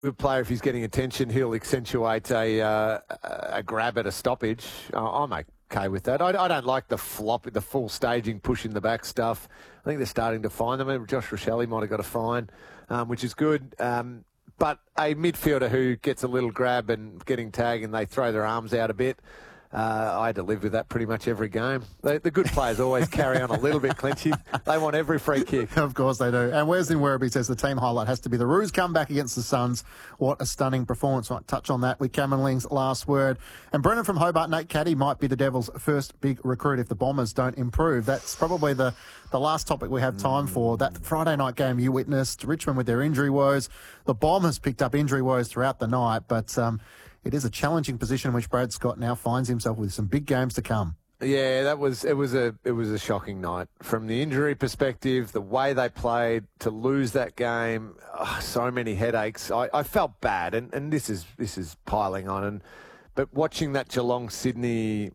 good player. If he's getting attention, he'll accentuate a grab at a stoppage. I'm okay with that. I don't like the full staging, push in the back stuff. I think they're starting to find them. Josh Rochelle might have got a fine, which is good. But a midfielder who gets a little grab and getting tagged and they throw their arms out a bit, I had to live with that pretty much every game. The good players always carry on a little bit, Clinchy. They want every free kick. Of course they do. And Wes in Werribee says the team highlight has to be the Roos comeback against the Suns. What a stunning performance. Might touch on that with Cameron Ling's last word. And Brennan from Hobart, Nate Caddy might be the Devils' first big recruit if the Bombers don't improve. That's probably the last topic we have time for. That Friday night game you witnessed, Richmond with their injury woes. The Bombers picked up injury woes throughout the night, but it is a challenging position in which Brad Scott now finds himself with some big games to come. Yeah, it was a shocking night from the injury perspective. The way they played to lose that game, so many headaches. I felt bad, and this is piling on. But watching that Geelong Sydney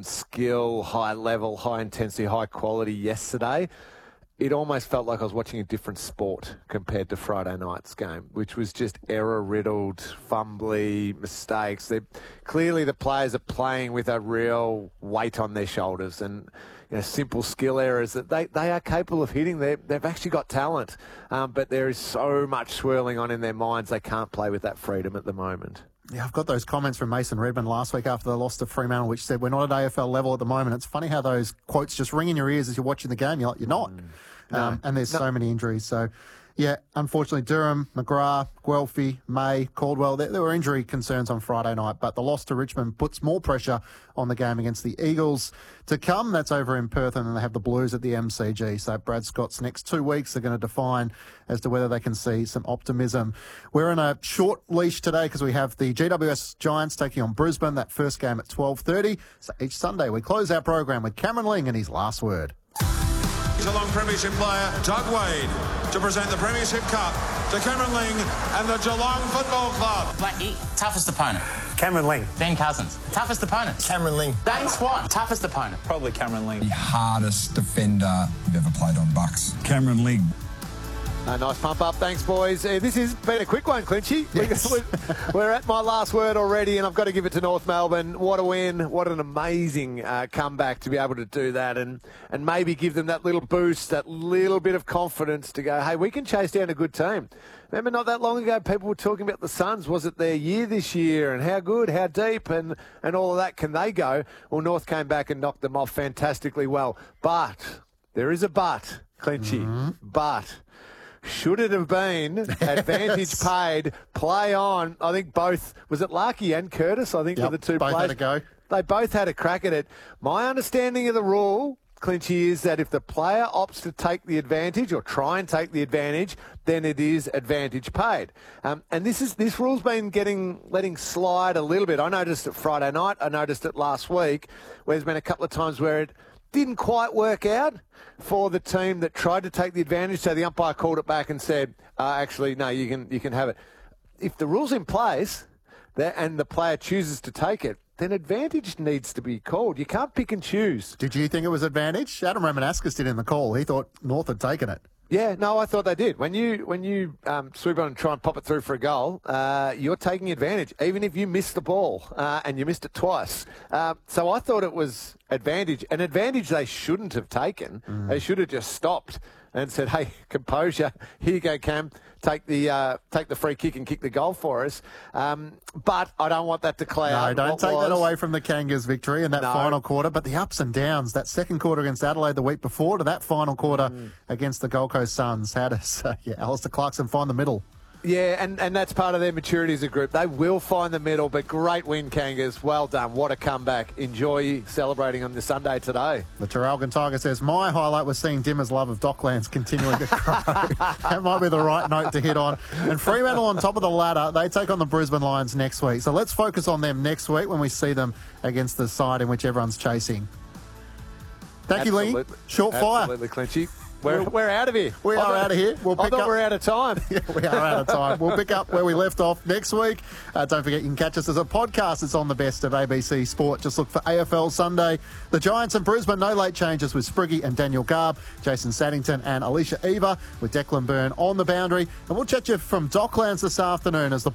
skill, high level, high intensity, high quality yesterday, it almost felt like I was watching a different sport compared to Friday night's game, which was just error-riddled, fumbly, mistakes. Clearly the players are playing with a real weight on their shoulders and simple skill errors that they are capable of hitting. They've actually got talent, but there is so much swirling on in their minds they can't play with that freedom at the moment. Yeah, I've got those comments from Mason Redmond last week after the loss to Fremantle, which said, we're not at AFL level at the moment. It's funny how those quotes just ring in your ears as you're watching the game. You're like, you're not. And there's so many injuries. So, yeah, unfortunately, Durham, McGrath, Guelphy, May, Caldwell, there were injury concerns on Friday night, but the loss to Richmond puts more pressure on the game against the Eagles to come. That's over in Perth, and then they have the Blues at the MCG. So Brad Scott's next 2 weeks are going to define as to whether they can see some optimism. We're on a short leash today because we have the GWS Giants taking on Brisbane, that first game at 12:30. So each Sunday we close our program with Cameron Ling and his last word. Geelong Premiership player Doug Wade to present the Premiership Cup to Cameron Ling and the Geelong Football Club. Blackie, toughest opponent. Cameron Ling. Ben Cousins, toughest opponent. Cameron Ling. Dane Swan, toughest opponent. Probably Cameron Ling. The hardest defender you've ever played on Bucks. Cameron Ling. Nice pump up. Thanks, boys. This has been a quick one, Clinchy. Yes. We're at my last word already, and I've got to give it to North Melbourne. What a win. What an amazing comeback to be able to do that and maybe give them that little boost, that little bit of confidence to go, hey, we can chase down a good team. Remember not that long ago, people were talking about the Suns. Was it their year this year and how good, how deep and all of that can they go? Well, North came back and knocked them off fantastically well. But there is a but, Clinchy, but... should it have been advantage paid, play on? I think both, was it Larky and Curtis? I think were the two both players. had a go. They both had a crack at it. My understanding of the rule, Clinchy, is that if the player opts to take the advantage or try and take the advantage, then it is advantage paid. And this rule's been letting slide a little bit. I noticed it Friday night. I noticed it last week, where there's been a couple of times where it didn't quite work out for the team that tried to take the advantage. So the umpire called it back and said, actually, no, you can have it. If the rule's in place and the player chooses to take it, then advantage needs to be called. You can't pick and choose. Did you think it was advantage? Adam Romanascus did in the call. He thought North had taken it. Yeah, no, I thought they did. When you swoop on and try and pop it through for a goal, you're taking advantage, even if you missed the ball and you missed it twice. So I thought it was advantage, an advantage they shouldn't have taken. They should have just stopped and said, hey, composure, here you go, Cam, take the free kick and kick the goal for us. But I don't want that to cloud. No, don't take that away from the Kangas' victory in that final quarter. But the ups and downs, that second quarter against Adelaide the week before to that final quarter against the Gold Coast Suns, how does Alistair Clarkson find the middle? Yeah, and that's part of their maturity as a group. They will find the middle, but great win, Kangas. Well done. What a comeback. Enjoy celebrating on the Sunday today. The Traralgon Tiger says, my highlight was seeing Dimmer's love of Docklands continuing to grow. That might be the right note to hit on. And Fremantle on top of the ladder. They take on the Brisbane Lions next week. So let's focus on them next week when we see them against the side in which everyone's chasing. Thank you, Lee. Short fire. Absolutely, Clinchy. We're out of here. We are out of here. I thought we're out of time. Yeah, we are out of time. We'll pick up where we left off next week. Don't forget, you can catch us as a podcast. It's on the best of ABC Sport. Just look for AFL Sunday. The Giants and Brisbane, no late changes with Spriggy and Daniel Garb, Jason Saddington and Alicia Eva with Declan Byrne on the boundary. And we'll chat you from Docklands this afternoon as the